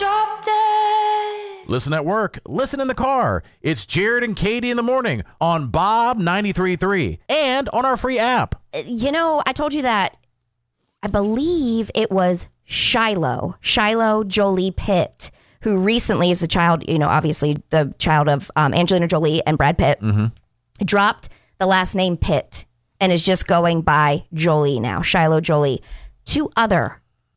Drop dead. Listen at work. Listen in the car. It's Jared and Katie in the morning on Bob 93.3 and on our free app. You know, I told you that I believe it was Shiloh Jolie Pitt, who recently is the child, you know, obviously the child of Angelina Jolie and Brad Pitt, dropped the last name Pitt and is just going by Jolie now, Shiloh Jolie. 2 other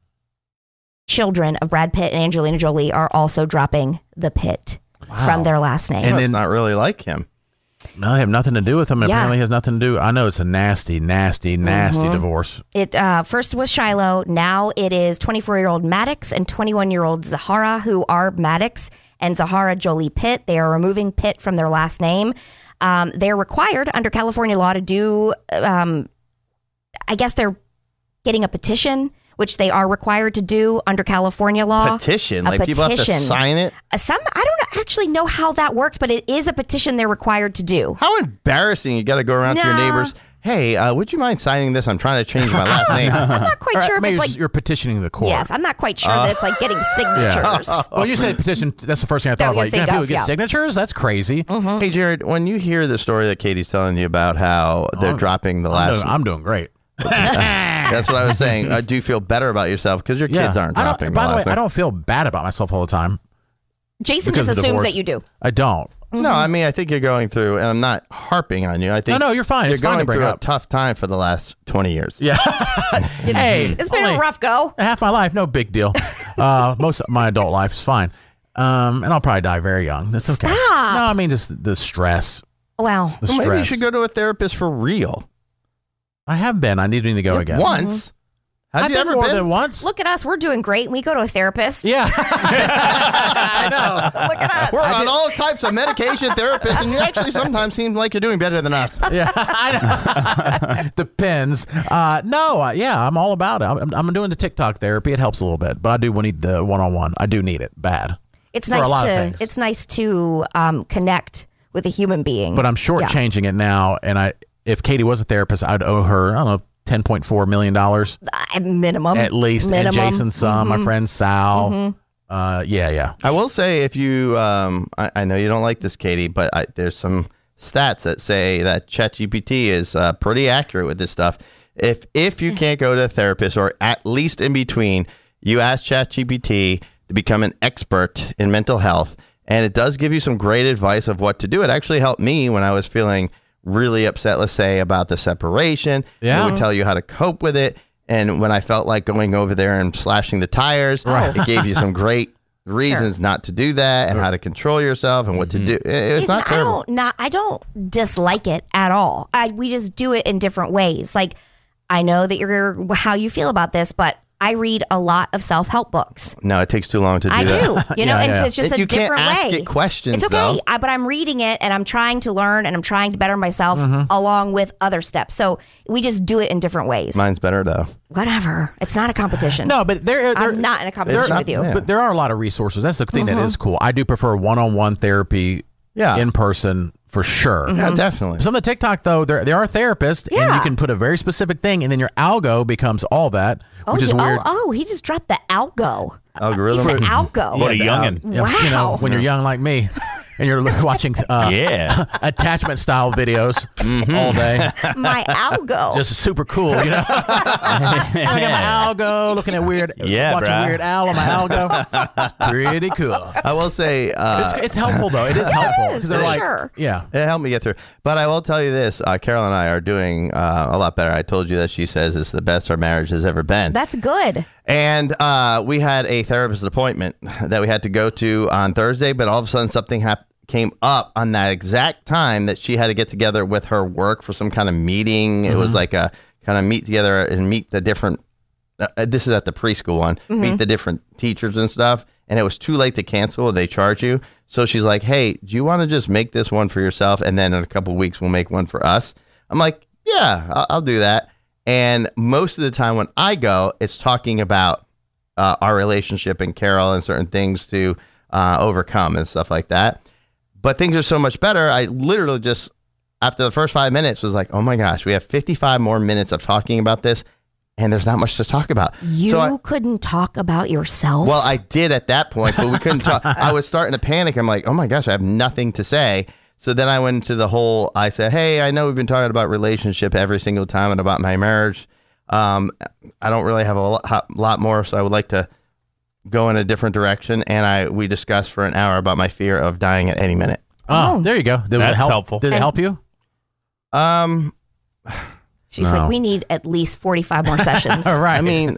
children of Brad Pitt and Angelina Jolie are also dropping the Pitt from their last name. And it's not really like him. No, they have nothing to do with him. It apparently has nothing to do. I know it's a nasty divorce. It first was Shiloh. Now it is 24-year-old Maddox and 21-year-old Zahara, who are Maddox and Zahara Jolie Pitt. They are removing Pitt from their last name. They're required under California law to do, I guess they're getting a petition, which they are required to do under California law. Petition? Like people have to sign it? I don't actually know how that works, but it is a petition they're required to do. How embarrassing. You got to go around to your neighbors. Hey, would you mind signing this? I'm trying to change my last name. I'm not quite sure if it's like... You're petitioning the court. Yes, I'm not quite sure that it's like getting signatures. Well, you say petition, that's the first thing I thought about. You're going to get signatures? That's crazy. Hey, Jared, when you hear the story that Katie's telling you about how they're dropping the last... I'm doing great. That's what I was saying. Do you feel better about yourself because your kids aren't dropping? By the way, I don't feel bad about myself all the time. Jason just assumes that you do. I don't. No, I mean, I think you're going through, and I'm not harping on you. I think no, you're fine. You're it's fine going to bring through up. a tough time for the last 20 years. Yeah. It's been a rough go. Half my life, no big deal. Most of my adult life is fine. And I'll probably die very young. That's okay. Stop. No, I mean just the stress. Well, maybe you should go to a therapist for real. I have been. I need to go again. Once. Have you been ever more been? than once? Look at us. We're doing great. We go to a therapist. Yeah. I know. Look at us. We're on all types of medication therapists, and you actually sometimes seem like you're doing better than us. Yeah, I know. Depends. I'm all about it. I'm doing the TikTok therapy. It helps a little bit, but I do need the one-on-one. I do need it bad. It's nice to connect with a human being. But I'm shortchanging it now, and if Katie was a therapist, I'd owe her, I don't know, $10.4 million. Minimum. At least. Minimum. And Jason's son, my friend Sal. Yeah. I will say if you, I know you don't like this, Katie, but there's some stats that say that ChatGPT is pretty accurate with this stuff. If you can't go to a therapist, or at least in between, you ask ChatGPT to become an expert in mental health, and it does give you some great advice of what to do. It actually helped me when I was feeling really upset, let's say, about the separation. Yeah. It would tell you how to cope with it. And when I felt like going over there and slashing the tires, it gave you some great reasons not to do that, and how to control yourself and what to do. It's not terrible. I don't dislike it at all. We just do it in different ways. Like, I know that how you feel about this, but I read a lot of self-help books. No, it takes too long to do that. I do. It's just a different way. You can't ask it questions, It's okay, but I'm reading it, and I'm trying to learn, and I'm trying to better myself along with other steps. So we just do it in different ways. Mine's better, though. Whatever. It's not a competition. No, but I'm not in a competition with you. Yeah. But there are a lot of resources. That's the thing that is cool. I do prefer one-on-one therapy in person. For sure. Yeah, definitely. Some of the TikTok, though, there are therapists, and you can put a very specific thing, and then your algo becomes all that, which is weird. Oh, he just dropped the algo. Algorithm. He said algo. What a youngin'. Wow. When you're young like me. And you're watching attachment style videos all day. My algo. Just super cool, you know? Look at my algo, looking at watching Weird Al on my algo. It's pretty cool. I will say... it's helpful, though. It is helpful. It is, for sure. Yeah. It helped me get through. But I will tell you this. Carol and I are doing a lot better. I told you that she says it's the best our marriage has ever been. That's good. And we had a therapist appointment that we had to go to on Thursday, but all of a sudden something came up on that exact time that she had to get together with her work for some kind of meeting. It was like a kind of meet together and meet the different, this is at the preschool one, meet the different teachers and stuff. And it was too late to cancel. They charge you. So she's like, hey, do you want to just make this one for yourself? And then in a couple of weeks, we'll make one for us. I'm like, yeah, I'll do that. And most of the time when I go, it's talking about our relationship and Carol and certain things to overcome and stuff like that. But things are so much better. I literally just, after the first 5 minutes, was like, oh my gosh, we have 55 more minutes of talking about this. and there's not much to talk about. You couldn't talk about yourself? Well, I did at that point, but we couldn't talk. I was starting to panic. I'm like, oh my gosh, I have nothing to say. So then I went into the whole, I said, hey, I know we've been talking about relationship every single time and about my marriage. I don't really have a lot more, so I would like to go in a different direction. And we discussed for an hour about my fear of dying at any minute. Oh, there you go. That's helpful. Did it help you? She's like, we need at least 45 more sessions. All right. I mean,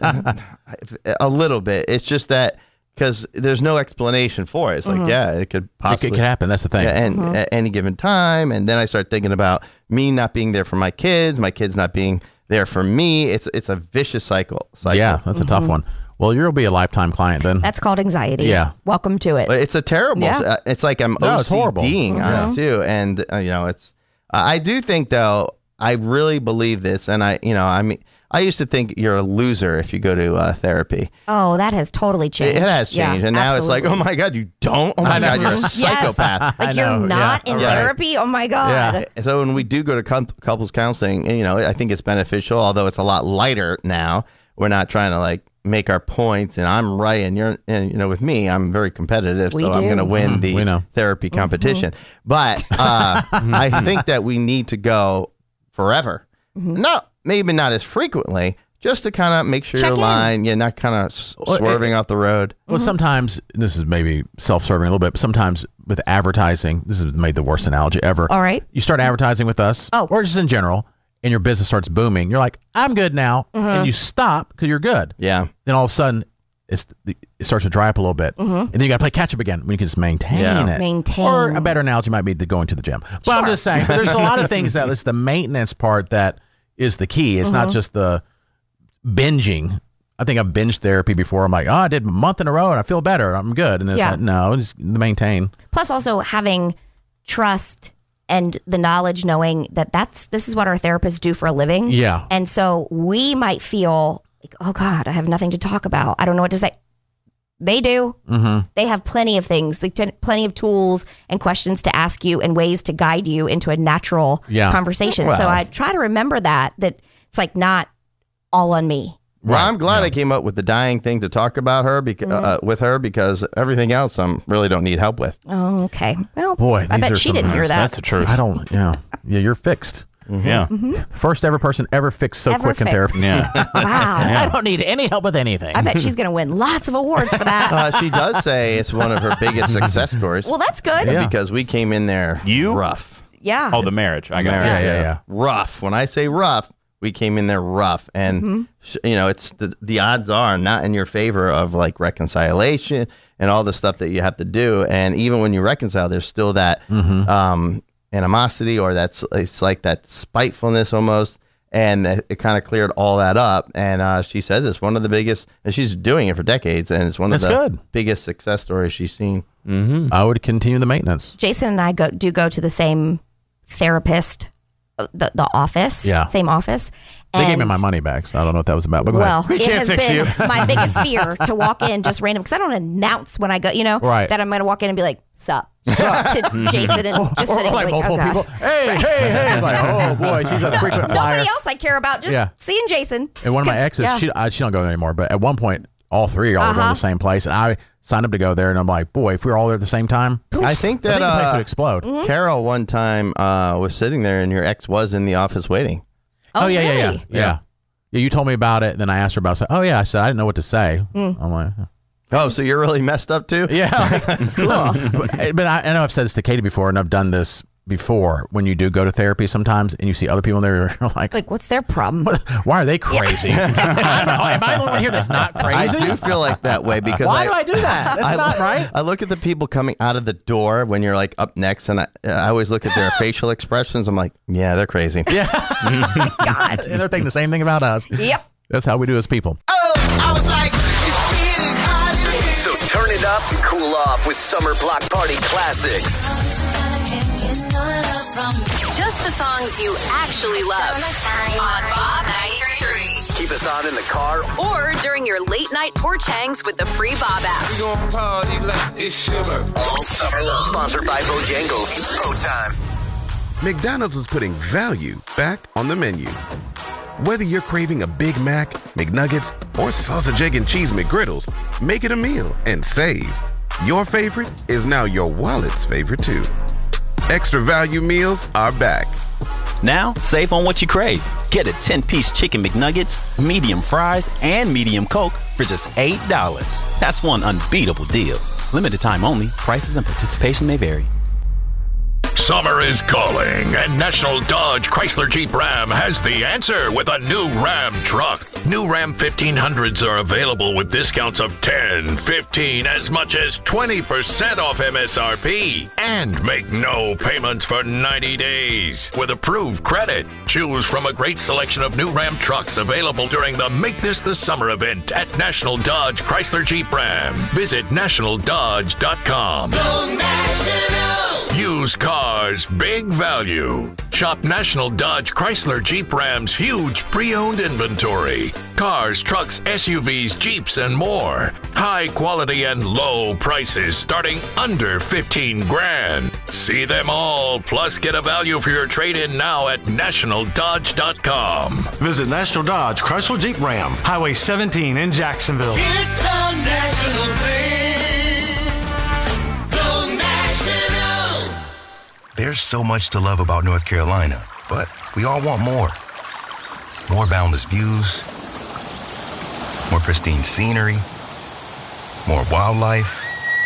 a little bit. It's just that because there's no explanation for it. It's like, yeah, it could possibly It could happen. That's the thing. Yeah, and at any given time. And then I start thinking about me not being there for my kids not being there for me. It's a vicious cycle. Yeah, that's a tough one. Well, you'll be a lifetime client then. That's called anxiety. Yeah. Welcome to it. But it's a terrible. Yeah. It's like I'm it's horrible. OCDing on it too. And it's. I do think though. I really believe this, and I used to think you're a loser if you go to therapy. Oh, that has totally changed. It has changed, and now it's like, oh my God, you don't? Oh my God, you're a psychopath. Like you're not in therapy? Oh my God. Yeah. So when we do go to couples counseling, I think it's beneficial, although it's a lot lighter now. We're not trying to like make our points, and I'm right, and you're, with me, I'm very competitive, so I'm going to win the therapy competition. But I think that we need to go forever. No, maybe not as frequently, just to kind of make sure you're aligned. You're not kind of swerving off the road. Well, sometimes, this is maybe self-serving a little bit, but sometimes with advertising, this has made the worst analogy ever. All right. You start advertising with us, or just in general, and your business starts booming. You're like, I'm good now. And you stop because you're good. Yeah. Then all of a sudden, it starts to dry up a little bit. And then you got to play catch up again when you can just maintain it. Maintain. Or a better analogy might be going to the gym. But I'm just saying, there's a lot of things that it's the maintenance part that is the key. It's not just the binging. I think I've binged therapy before. I'm like, I did a month in a row and I feel better. I'm good. And it's like, no, just maintain. Plus also having trust and the knowledge, knowing that this is what our therapists do for a living. Yeah. And so we might feel like, oh God, I have nothing to talk about. I don't know what to say. They do. They have plenty of things, plenty of tools and questions to ask you and ways to guide you into a natural conversation. Well. So I try to remember that it's like not all on me. Well, I'm glad I came up with the dying thing to talk about her with her, because everything else I really don't need help with. Oh, okay. Well, boy, I bet she didn't hear that. That's the truth. I don't, yeah, you're fixed. Yeah. First ever person ever fixed so quick in therapy. Yeah. Wow. I don't need any help with anything. I bet she's going to win lots of awards for that. She does say it's one of her biggest success stories. Well, that's good. Yeah. Because we came in there rough. Yeah. Oh, the marriage. I got it. Yeah. Rough. When I say rough, we came in there rough. And, it's the odds are not in your favor of like reconciliation and all the stuff that you have to do. And even when you reconcile, there's still that animosity, or it's like that spitefulness almost. And it kind of cleared all that up. And she says it's one of the biggest, and she's doing it for decades, and it's one of the biggest success stories she's seen. I would continue the maintenance. Jason and I do go to the same therapist, the office, same office. They gave me my money back, so I don't know what that was about. But go ahead. It has been my biggest fear to walk in just random, because I don't announce when I go, that I'm going to walk in and be like, sup, to Jason, and just sitting like like, multiple people. Hey. I'm like, oh boy, she's a frequent flyer. Nobody else I care about, just seeing Jason. And one of my exes, she don't go there anymore, but at one point, all three are all going to the same place, and I signed up to go there, and I'm like, boy, if we were all there at the same time, I think that the place would explode. Carol one time was sitting there, and your ex was in the office waiting. Oh, yeah. Yeah, you told me about it, then I asked her about it. I said, I said, I didn't know what to say. I'm like, oh, so you're really messed up too? Yeah. Cool. But I know I've said this to Katie before, and I've done this before. When you do go to therapy sometimes, and you see other people in there, you're like, what's their problem? Why are they crazy? I don't know. Am I the only one here that's not crazy? I do feel like that way, because why do I do that? That's not right. I look at the people coming out of the door when you're like up next, and I always look at their facial expressions. I'm like, yeah, they're crazy. Yeah. God. And they're thinking the same thing about us. Yep. That's how we do as people. I was like, it's getting hot in here. So turn it up and cool off with Summer Block Party Classics. Just the songs you actually love on Bob 93.3. Keep us on in the car Or during your late night porch hangs with the free Bob app. We gon' party like it's sugar. all summer long. Sponsored by Bojangles. It's Pro Time. McDonald's is putting value back on the menu. Whether you're craving a Big Mac, McNuggets, or sausage, egg, and cheese McGriddles, make it a meal and save. Your favorite is now your wallet's favorite too. Extra value meals are back. Now, save on what you crave. Get a 10-piece Chicken McNuggets, medium fries, and medium Coke for just $8. That's one unbeatable deal. Limited time only. Prices and participation may vary. Summer is calling, and National Dodge Chrysler Jeep Ram has the answer with a new Ram truck. New Ram 1500s are available with discounts of 10, 15, as much as 20% off MSRP. And make no payments for 90 days. With approved credit, choose from a great selection of new Ram trucks available during the Make This the Summer event at National Dodge Chrysler Jeep Ram. Visit nationaldodge.com. Go National! Used cars, big value. Shop National Dodge Chrysler Jeep Ram's huge pre-owned inventory. Cars, trucks, SUVs, Jeeps, and more. High quality and low prices starting under $15,000. See them all, plus get a value for your trade-in now at nationaldodge.com. Visit National Dodge Chrysler Jeep Ram, Highway 17 in Jacksonville. It's a national thing. Go National! There's so much to love about North Carolina, but we all want more. More boundless views, more pristine scenery, more wildlife,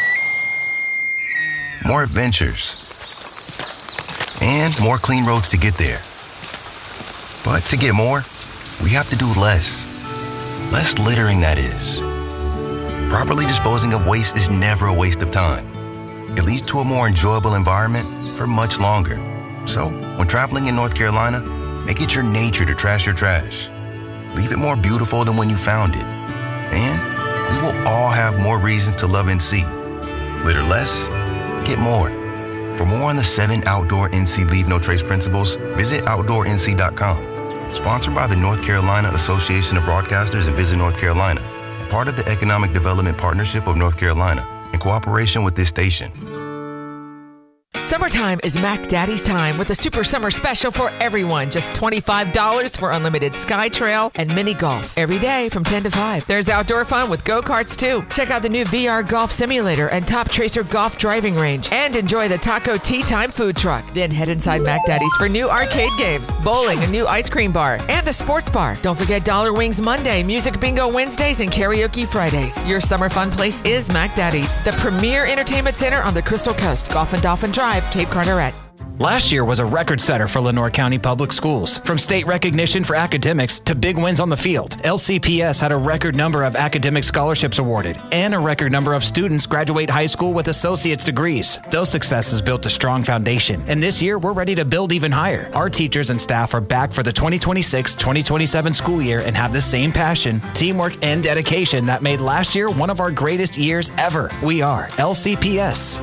more adventures, and more clean roads to get there. But to get more, we have to do less. Less littering, that is. Properly disposing of waste is never a waste of time. It leads to a more enjoyable environment for much longer. So, when traveling in North Carolina, make it your nature to trash your trash. Leave it more beautiful than when you found it. And we will all have more reasons to love NC. Litter less, get more. For more on the 7 outdoor NC Leave No Trace principles, visit OutdoorNC.com. Sponsored by the North Carolina Association of Broadcasters and Visit North Carolina, and part of the Economic Development Partnership of North Carolina, in cooperation with this station. Summertime is Mac Daddy's time with a super summer special for everyone. Just $25 for unlimited Sky Trail and mini golf every day from 10 to 5. There's outdoor fun with go-karts too. Check out the new VR Golf Simulator and Top Tracer Golf Driving Range and enjoy the Taco Tea Time food truck. Then head inside Mac Daddy's for new arcade games, bowling, a new ice cream bar, and the sports bar. Don't forget Dollar Wings Monday, Music Bingo Wednesdays, and Karaoke Fridays. Your summer fun place is Mac Daddy's, the premier entertainment center on the Crystal Coast. Golf and Dolphin Drive, Cape Carteret. Last year was a record setter for Lenoir County Public Schools. From state recognition for academics to big wins on the field, LCPS had a record number of academic scholarships awarded and a record number of students graduate high school with associate's degrees. Those successes built a strong foundation, and this year we're ready to build even higher. Our teachers and staff are back for the 2026-2027 school year and have the same passion, teamwork, and dedication that made last year one of our greatest years ever. We are LCPS.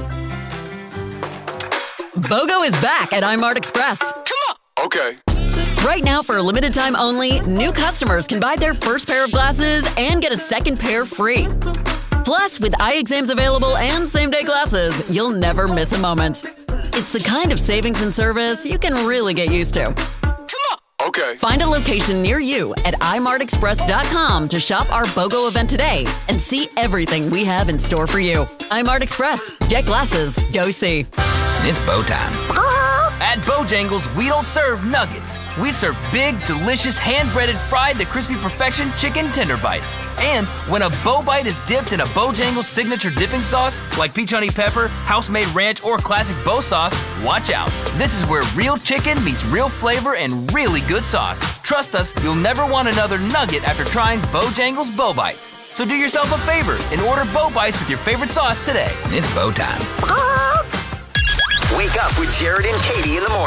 BOGO is back at iMart Express. Come on! Okay. Right now, for a limited time only, new customers can buy their first pair of glasses and get a second pair free. Plus, with eye exams available and same-day glasses, you'll never miss a moment. It's the kind of savings and service you can really get used to. Okay. Find a location near you at imartexpress.com to shop our BOGO event today and see everything we have in store for you. iMart Express. Get glasses. Go see. It's bow time. At Bojangles, we don't serve nuggets. We serve big, delicious, hand-breaded, fried to crispy perfection chicken tender bites. And when a bow bite is dipped in a Bojangles signature dipping sauce, like peach honey pepper, house-made ranch, or classic bow sauce, watch out. This is where real chicken meets real flavor and really good sauce. Trust us, you'll never want another nugget after trying Bojangles Bow Bites. So do yourself a favor and order Bow Bites with your favorite sauce today. It's bow time. Wake up with Jared and Katie in the morning.